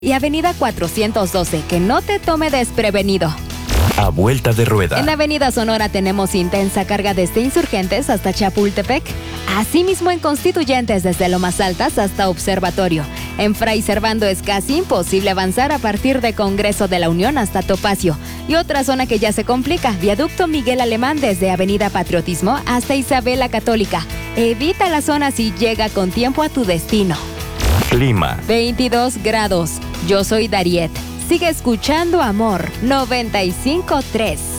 y Avenida 412, que no te tome desprevenido. A vuelta de rueda. En Avenida Sonora tenemos intensa carga desde Insurgentes hasta Chapultepec. Asimismo en Constituyentes desde Lomas Altas hasta Observatorio. En Fray Servando es casi imposible avanzar a partir de Congreso de la Unión hasta Topacio. Y otra zona que ya se complica, Viaducto Miguel Alemán desde Avenida Patriotismo hasta Isabel la Católica. Evita la zona si llega con tiempo a tu destino. Clima. 22 grados. Yo soy Dariet. Sigue escuchando Amor 95.3.